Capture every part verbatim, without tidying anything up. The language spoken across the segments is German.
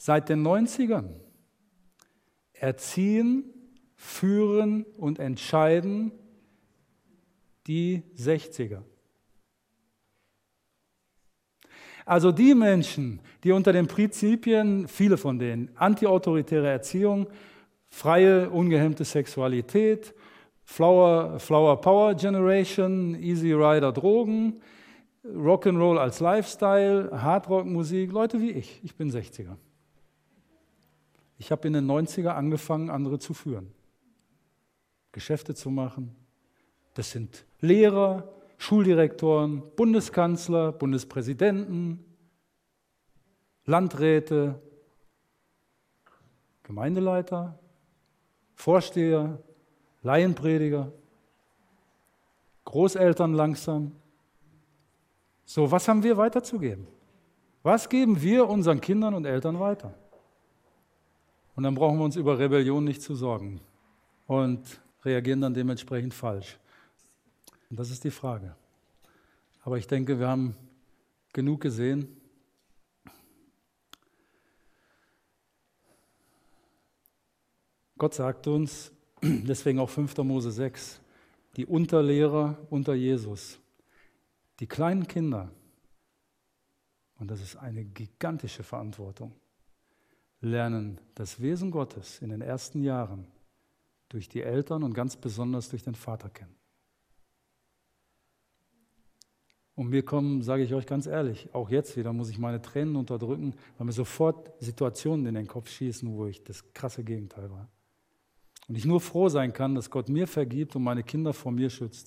seit den neunzigern erziehen, führen und entscheiden die sechziger. Also die Menschen, die unter den Prinzipien, viele von denen, antiautoritäre Erziehung, freie, ungehemmte Sexualität, Flower, Flower Power Generation, Easy Rider Drogen, Rock'n'Roll als Lifestyle, Hardrock-Musik, Leute wie ich, ich bin sechziger. Ich habe in den neunziger angefangen, andere zu führen, Geschäfte zu machen. Das sind Lehrer, Schuldirektoren, Bundeskanzler, Bundespräsidenten, Landräte, Gemeindeleiter, Vorsteher, Laienprediger, Großeltern langsam. So, was haben wir weiterzugeben? Was geben wir unseren Kindern und Eltern weiter? Und dann brauchen wir uns über Rebellion nicht zu sorgen und reagieren dann dementsprechend falsch. Und das ist die Frage. Aber ich denke, wir haben genug gesehen. Gott sagt uns, deswegen auch fünfter Mose sechs, die Unterlehrer unter Jesus, die kleinen Kinder, und das ist eine gigantische Verantwortung, lernen das Wesen Gottes in den ersten Jahren durch die Eltern und ganz besonders durch den Vater kennen. Und mir kommen, sage ich euch ganz ehrlich, auch jetzt wieder muss ich meine Tränen unterdrücken, weil mir sofort Situationen in den Kopf schießen, wo ich das krasse Gegenteil war. Und ich nur froh sein kann, dass Gott mir vergibt und meine Kinder vor mir schützt.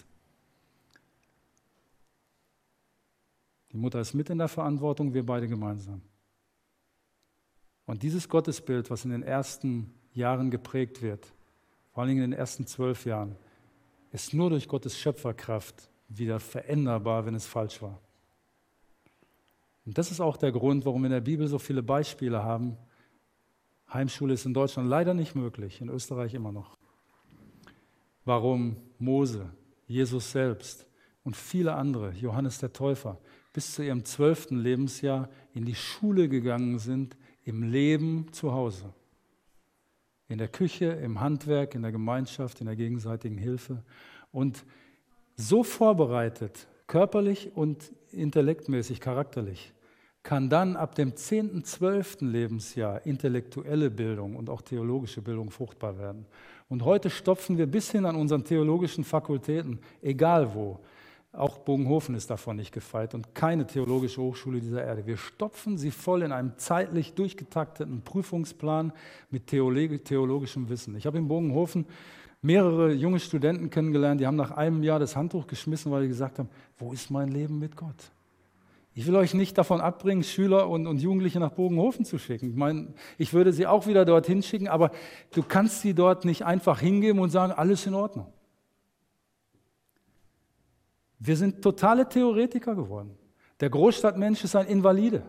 Die Mutter ist mit in der Verantwortung, wir beide gemeinsam. Und dieses Gottesbild, was in den ersten Jahren geprägt wird, vor allem in den ersten zwölf Jahren, ist nur durch Gottes Schöpferkraft wieder veränderbar, wenn es falsch war. Und das ist auch der Grund, warum wir in der Bibel so viele Beispiele haben. Heimschule ist in Deutschland leider nicht möglich, in Österreich immer noch. Warum Mose, Jesus selbst und viele andere, Johannes der Täufer, bis zu ihrem zwölften Lebensjahr in die Schule gegangen sind, im Leben zu Hause. In der Küche, im Handwerk, in der Gemeinschaft, in der gegenseitigen Hilfe. Und so vorbereitet, körperlich und intellektmäßig, charakterlich, kann dann ab dem zehnten, zwölften Lebensjahr intellektuelle Bildung und auch theologische Bildung fruchtbar werden. Und heute stopfen wir bis hin an unseren theologischen Fakultäten, egal wo, auch Bogenhofen ist davon nicht gefeit und keine theologische Hochschule dieser Erde. Wir stopfen sie voll in einem zeitlich durchgetakteten Prüfungsplan mit theologischem Wissen. Ich habe in Bogenhofen mehrere junge Studenten kennengelernt, die haben nach einem Jahr das Handtuch geschmissen, weil sie gesagt haben, wo ist mein Leben mit Gott? Ich will euch nicht davon abbringen, Schüler und, und Jugendliche nach Bogenhofen zu schicken. Ich meine, ich würde sie auch wieder dorthin schicken, aber du kannst sie dort nicht einfach hingeben und sagen, alles in Ordnung. Wir sind totale Theoretiker geworden. Der Großstadtmensch ist ein Invalide.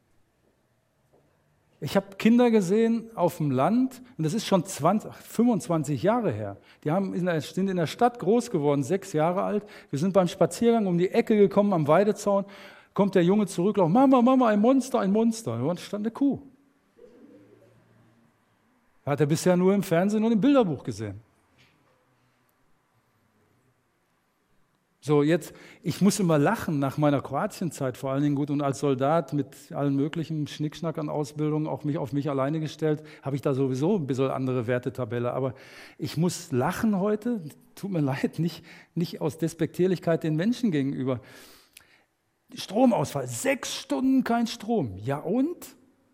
Ich habe Kinder gesehen auf dem Land, und das ist schon zwanzig, fünfundzwanzig Jahre her. Die haben in der, sind in der Stadt groß geworden, sechs Jahre alt. Wir sind beim Spaziergang um die Ecke gekommen am Weidezaun. Kommt der Junge zurück, lauft, Mama, Mama, ein Monster, ein Monster. Da stand eine Kuh. Hat er bisher nur im Fernsehen und im Bilderbuch gesehen. So, jetzt, ich muss immer lachen nach meiner Kroatienzeit, vor allen Dingen gut und als Soldat mit allen möglichen Schnickschnack an Ausbildung, auch mich auf mich alleine gestellt, habe ich da sowieso ein bisschen andere Wertetabelle. Aber ich muss lachen heute, tut mir leid, nicht, nicht aus Despektierlichkeit den Menschen gegenüber. Stromausfall, sechs Stunden kein Strom. Ja und?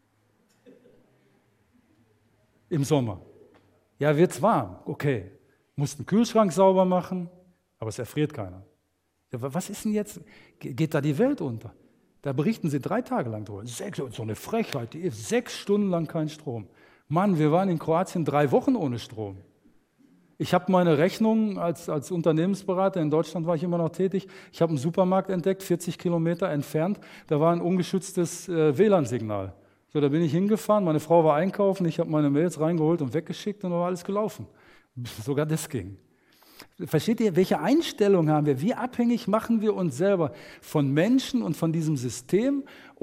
Im Sommer. Ja, wird's warm. Okay. Musst den Kühlschrank sauber machen, aber es erfriert keiner. Ja, was ist denn jetzt? Geht da die Welt unter? Da berichten sie drei Tage lang drüber. Sechs, so eine Frechheit, die ist sechs Stunden lang kein Strom. Mann, wir waren in Kroatien drei Wochen ohne Strom. Ich habe meine Rechnung als, als Unternehmensberater, in Deutschland war ich immer noch tätig, ich habe einen Supermarkt entdeckt, vierzig Kilometer entfernt, da war ein ungeschütztes äh, W L A N-Signal. So, da bin ich hingefahren, meine Frau war einkaufen, ich habe meine Mails reingeholt und weggeschickt und dann war alles gelaufen. Sogar das ging. Versteht ihr, welche Einstellung haben wir? Wie abhängig machen wir uns selber von Menschen und von diesem System?